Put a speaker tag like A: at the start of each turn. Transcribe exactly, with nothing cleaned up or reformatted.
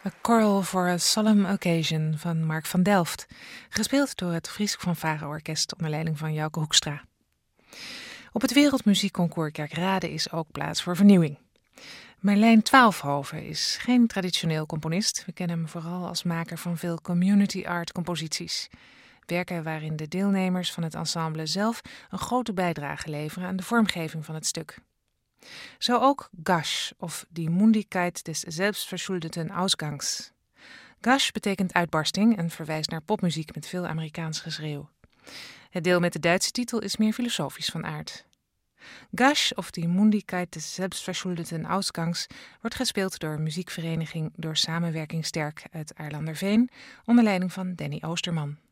A: A Choral for a Solemn Occasion van Mark van Delft, gespeeld door het Fries Fanfare-orkest onder leiding van Jouke Hoekstra. Op het Wereldmuziekconcours Kerkrade is ook plaats voor vernieuwing. Marlijn Twaalfhoven is geen traditioneel componist. We kennen hem vooral als maker van veel community art composities. Werken waarin de deelnemers van het ensemble zelf een grote bijdrage leveren aan de vormgeving van het stuk. Zo ook Gash, of Die Mundigkeit des Selbstverschuldeten Ausgangs. Gash betekent uitbarsting en verwijst naar popmuziek met veel Amerikaans geschreeuw. Het deel met de Duitse titel is meer filosofisch van aard. Gash, of Die Mundigkeit des Selbstverschuldeten Ausgangs, wordt gespeeld door muziekvereniging Door Samenwerking Sterk uit Aarlanderveen, onder leiding van Danny Oosterman.